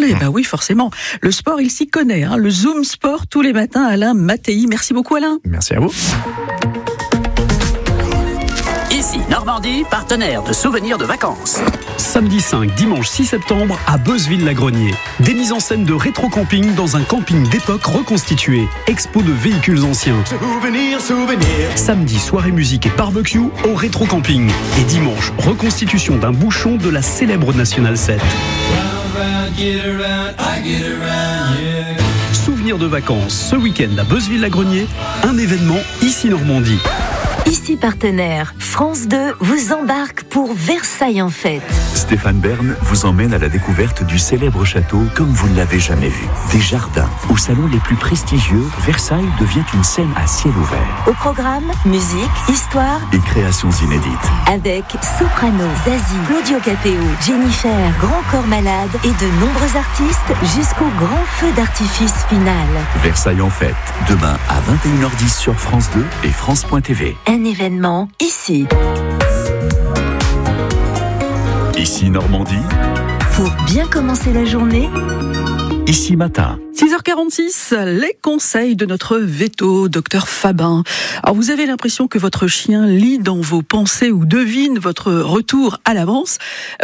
parler. Bah oui, forcément. Le sport, il s'y connaît. Le Zoom Sport tous les matins. Alain Mattei. Merci beaucoup, Alain. Merci à vous. Ici Normandie, partenaire de souvenirs de vacances. Samedi 5, dimanche 6 septembre à Beuzeville-la-Grenier. Des mises en scène de rétro-camping dans un camping d'époque reconstitué. Expo de véhicules anciens. Samedi, soirée musique et barbecue au rétro-camping. Et dimanche, reconstitution d'un bouchon de la célèbre National 7. Souvenirs de vacances ce week-end à Beuzeville-la-Grenier. Un événement ici Normandie. Ici partenaire, France 2 vous embarque pour Versailles en fête. Stéphane Bern vous emmène à la découverte du célèbre château comme vous ne l'avez jamais vu. Des jardins, aux salons les plus prestigieux, Versailles devient une scène à ciel ouvert. Au programme, musique, histoire et créations inédites. Avec Soprano, Zazie, Claudio Capéo, Jennifer, Grand Corps Malade et de nombreux artistes jusqu'au grand feu d'artifice final. Versailles en fête, demain à 21h10 sur France 2 et France.tv. Un événement ici. Ici Normandie. Pour bien commencer la journée. Ici matin. 6h46, les conseils de notre veto, docteur Fabin. Alors vous avez l'impression que votre chien lit dans vos pensées ou devine votre retour à l'avance.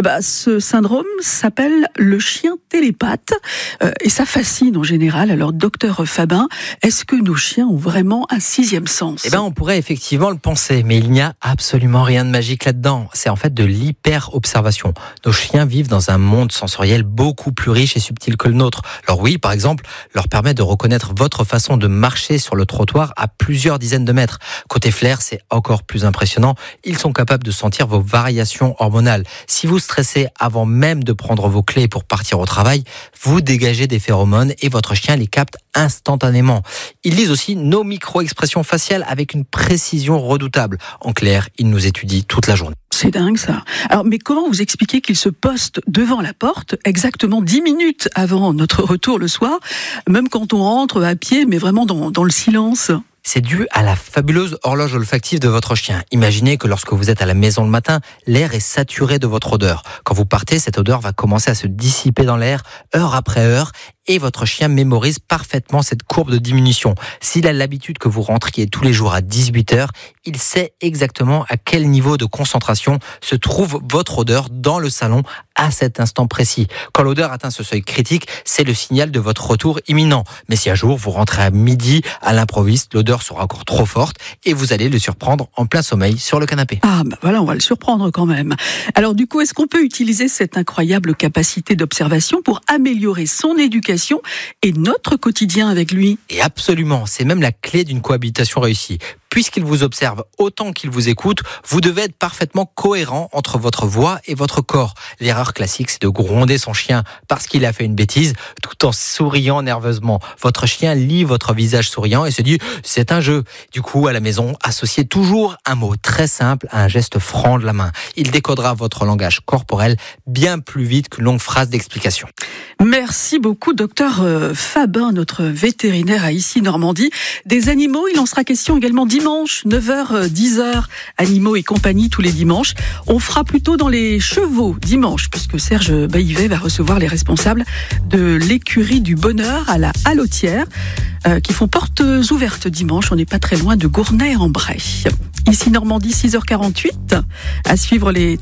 Ce syndrome s'appelle le chien télépathe et ça fascine en général. Alors docteur Fabin, est-ce que nos chiens ont vraiment un sixième sens ? On pourrait effectivement le penser, mais il n'y a absolument rien de magique là-dedans. C'est en fait de l'hyper-observation. Nos chiens vivent dans un monde sensoriel beaucoup plus riche et subtil que le nôtre. Alors oui, par exemple, leur permet de reconnaître votre façon de marcher sur le trottoir à plusieurs dizaines de mètres. Côté flair, c'est encore plus impressionnant. Ils sont capables de sentir vos variations hormonales. Si vous stressez avant même de prendre vos clés pour partir au travail, vous dégagez des phéromones et votre chien les capte instantanément. Ils lisent aussi nos micro-expressions faciales avec une précision redoutable. En clair, ils nous étudient toute la journée. C'est dingue ça. Alors, mais comment vous expliquez qu'il se poste devant la porte exactement 10 minutes avant notre retour le soir, même quand on rentre à pied, mais vraiment dans le silence ? C'est dû à la fabuleuse horloge olfactive de votre chien. Imaginez que lorsque vous êtes à la maison le matin, l'air est saturé de votre odeur. Quand vous partez, cette odeur va commencer à se dissiper dans l'air, heure après heure, et votre chien mémorise parfaitement cette courbe de diminution. S'il a l'habitude que vous rentriez tous les jours à 18h, il sait exactement à quel niveau de concentration se trouve votre odeur dans le salon à cet instant précis. Quand l'odeur atteint ce seuil critique, c'est le signal de votre retour imminent. Mais si un jour vous rentrez à midi à l'improviste, l'odeur sera encore trop forte et vous allez le surprendre en plein sommeil sur le canapé. Voilà, on va le surprendre quand même. Alors du coup, est-ce qu'on peut utiliser cette incroyable capacité d'observation pour améliorer son éducation et notre quotidien avec lui ? Et absolument, c'est même la clé d'une cohabitation réussie. Puisqu'il vous observe autant qu'il vous écoute, vous devez être parfaitement cohérent entre votre voix et votre corps. L'erreur classique, c'est de gronder son chien parce qu'il a fait une bêtise, tout en souriant nerveusement. Votre chien lit votre visage souriant et se dit « c'est un jeu ». Du coup, à la maison, associez toujours un mot très simple à un geste franc de la main. Il décodera votre langage corporel bien plus vite qu'une longue phrase d'explication. Merci beaucoup, docteur Fabin, notre vétérinaire à Ici Normandie. Des animaux, il en sera question également dimanche, 9h, 10h, animaux et compagnie tous les dimanches. On fera plutôt dans les chevaux dimanche, puisque Serge Baillivet va recevoir les responsables de l'écurie du bonheur à la Hallotière, qui font portes ouvertes dimanche. On n'est pas très loin de Gournay-en-Bray. Ici Normandie, 6h48. À suivre les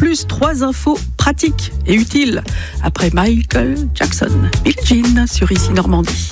3+3 infos pratiques et utiles. Après Michael Jackson, Billie Jean sur Ici Normandie.